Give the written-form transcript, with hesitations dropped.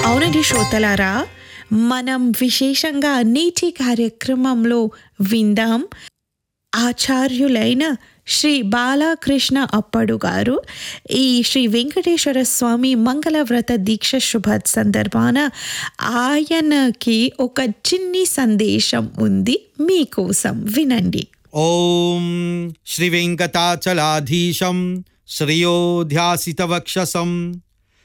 అవునండి శ్రోతలారా, మనం విశేషంగా నేటి కార్యక్రమంలో విందాం ఆచార్యులైన శ్రీ బాలకృష్ణ అప్పడు గారు ఈ శ్రీ వెంకటేశ్వర స్వామి మంగళవ్రత దీక్ష శుభ సందర్భాన ఆయనకి ఒక చిన్ని సందేశం ఉంది మీకోసం వినండి. ఓం శ్రీ వెంకటాచలాధీశం శ్రియోధ్యాసితవక్షసం